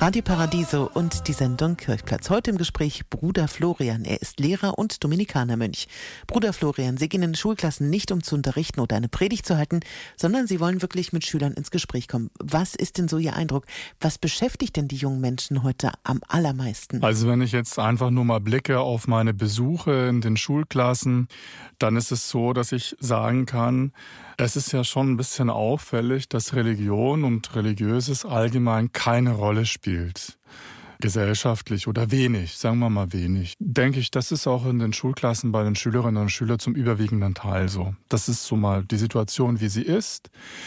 Radio Paradiso und die Sendung Kirchplatz. Heute im Gespräch Bruder Florian. Er ist Lehrer und Dominikanermönch. Bruder Florian, Sie gehen in Schulklassen nicht, um zu unterrichten oder eine Predigt zu halten, sondern Sie wollen wirklich mit Schülern ins Gespräch kommen. Was ist denn so Ihr Eindruck? Was beschäftigt denn die jungen Menschen heute am allermeisten? Also wenn ich jetzt einfach nur mal blicke auf meine Besuche in den Schulklassen, dann ist es so, dass ich sagen kann, es ist ja schon ein bisschen auffällig, dass Religion und Religiöses allgemein keine Rolle spielt. Gesellschaftlich oder wenig, sagen wir mal wenig. Denke ich, das ist auch in den Schulklassen bei den Schülerinnen und Schülern zum überwiegenden Teil so. Das ist so mal die Situation, wie sie ist.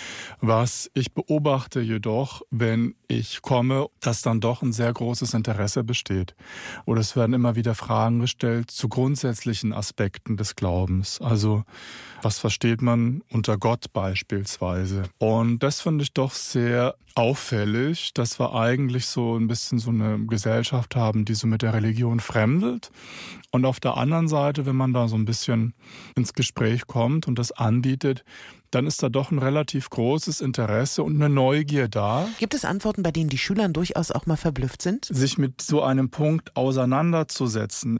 Was ich beobachte jedoch, wenn ich komme, dass dann doch ein sehr großes Interesse besteht. Oder es werden immer wieder Fragen gestellt zu grundsätzlichen Aspekten des Glaubens. Also, was versteht man unter Gott beispielsweise? Und das finde ich doch sehr auffällig, dass wir eigentlich so ein bisschen so eine Gesellschaft haben, die so mit der Religion fremdelt. Und auf der anderen Seite, wenn man da so ein bisschen ins Gespräch kommt und das anbietet, dann ist da doch ein relativ großes Interesse und eine Neugier da. Gibt es Antworten, bei denen die Schüler durchaus auch mal verblüfft sind? Sich mit so einem Punkt auseinanderzusetzen.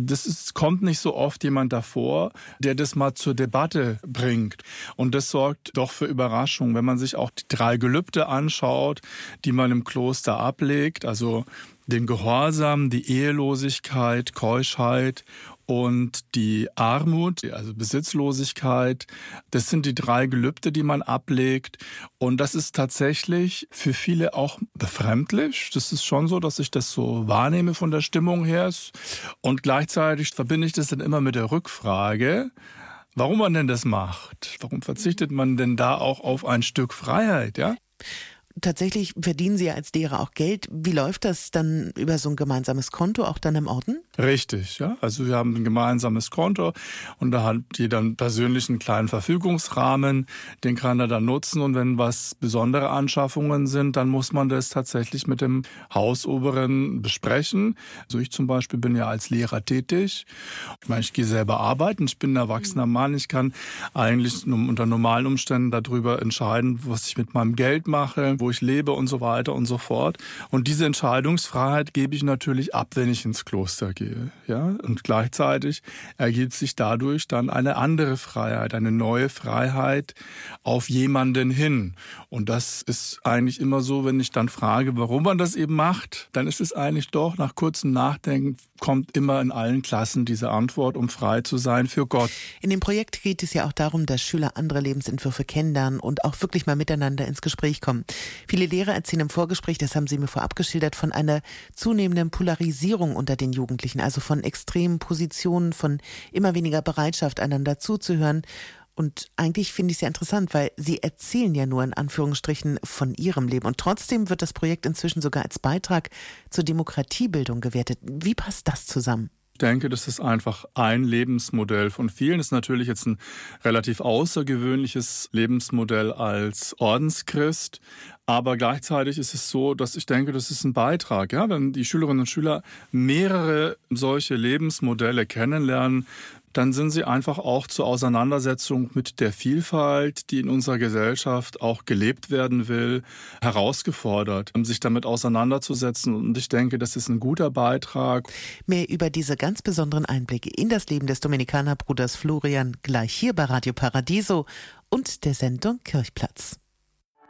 Kommt nicht so oft jemand davor, der das mal zur Debatte bringt. Und das sorgt doch für Überraschung, wenn man sich auch die 3 Gelübde anschaut, die man im Kloster ablegt, also den Gehorsam, die Ehelosigkeit, Keuschheit und die Armut, also Besitzlosigkeit. Das sind die 3 Gelübde, die man ablegt. Und das ist tatsächlich für viele auch befremdlich. Das ist schon so, dass ich das so wahrnehme von der Stimmung her. Und gleichzeitig verbinde ich das dann immer mit der Rückfrage, warum man denn das macht. Warum verzichtet man denn da auch auf ein Stück Freiheit, ja? Tatsächlich verdienen Sie ja als Lehrer auch Geld. Wie läuft das dann über so ein gemeinsames Konto, auch dann im Orden? Richtig, ja. Also wir haben ein gemeinsames Konto und da hat jeder einen persönlichen kleinen Verfügungsrahmen, den kann er dann nutzen. Und wenn was besondere Anschaffungen sind, dann muss man das tatsächlich mit dem Hausoberen besprechen. Also ich zum Beispiel bin ja als Lehrer tätig. Ich meine, ich gehe selber arbeiten, ich bin ein erwachsener Mann. Ich kann eigentlich unter normalen Umständen darüber entscheiden, was ich mit meinem Geld mache, wo ich lebe und so weiter und so fort. Und diese Entscheidungsfreiheit gebe ich natürlich ab, wenn ich ins Kloster gehe. Ja? Und gleichzeitig ergibt sich dadurch dann eine andere Freiheit, eine neue Freiheit auf jemanden hin. Und das ist eigentlich immer so, wenn ich dann frage, warum man das eben macht, dann ist es eigentlich doch, nach kurzem Nachdenken, kommt immer in allen Klassen diese Antwort, um frei zu sein für Gott. In dem Projekt geht es ja auch darum, dass Schüler andere Lebensentwürfe kennenlernen und auch wirklich mal miteinander ins Gespräch kommen. Viele Lehrer erzählen im Vorgespräch, das haben Sie mir vorab geschildert, von einer zunehmenden Polarisierung unter den Jugendlichen, also von extremen Positionen, von immer weniger Bereitschaft, einander zuzuhören. Und eigentlich finde ich es ja interessant, weil Sie erzählen ja nur in Anführungsstrichen von Ihrem Leben. Und trotzdem wird das Projekt inzwischen sogar als Beitrag zur Demokratiebildung gewertet. Wie passt das zusammen? Ich denke, das ist einfach ein Lebensmodell von vielen. Das ist natürlich jetzt ein relativ außergewöhnliches Lebensmodell als Ordenschrist. Aber gleichzeitig ist es so, dass ich denke, das ist ein Beitrag. Ja? Wenn die Schülerinnen und Schüler mehrere solche Lebensmodelle kennenlernen, dann sind sie einfach auch zur Auseinandersetzung mit der Vielfalt, die in unserer Gesellschaft auch gelebt werden will, herausgefordert, um sich damit auseinanderzusetzen. Und ich denke, das ist ein guter Beitrag. Mehr über diese ganz besonderen Einblicke in das Leben des Dominikanerbruders Florian gleich hier bei Radio Paradiso und der Sendung Kirchplatz.